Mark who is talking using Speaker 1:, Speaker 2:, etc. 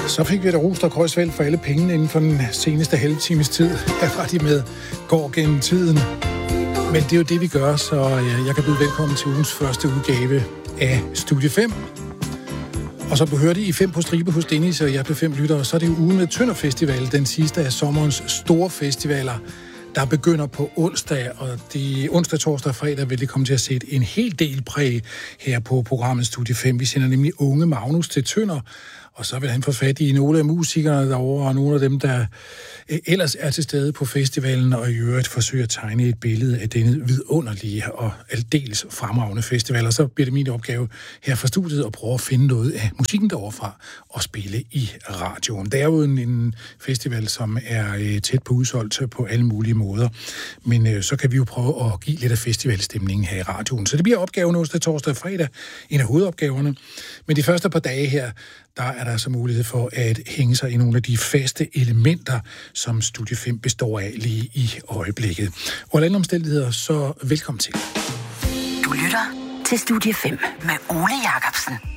Speaker 1: Så fik vi et Rust og Kreuzfeldt for alle pengene inden for den seneste halve times tid. Herfra de med går gennem tiden. Men det er jo det, vi gør, så jeg kan byde velkommen til ugens første udgave af Studie 5. Og som du hørte i 5 på stribe hos Dennis og jeg på 5 lyttere, så er det jo ugen med Tønder Festival, den sidste af sommerens store festivaler, der begynder på onsdag, og de onsdag, torsdag og fredag vil det komme til at sætte en hel del præg her på programmet Studie 5. Vi sender nemlig unge Magnus til Tønder, og så vil han få fat i nogle af musikerne derovre, og nogle af dem, der ellers er til stede på festivalen, og i øvrigt forsøger at tegne et billede af denne vidunderlige og aldeles fremragende festival. Og så bliver det min opgave her fra studiet at prøve at finde noget af musikken deroverfra og spille i radioen. Det er jo en festival, som er tæt på udsolgt på alle mulige måder, men så kan vi jo prøve at give lidt af festivalstemningen her i radioen. Så det bliver opgaven onsdag, torsdag og fredag, en af hovedopgaverne. Men de første par dage her, der er der så mulighed for at hænge sig i nogle af de faste elementer, som Studie 5 består af lige i øjeblikket. Og alle omstændigheder, så velkommen til.
Speaker 2: Du lytter til Studie 5 med Ole Jacobsen.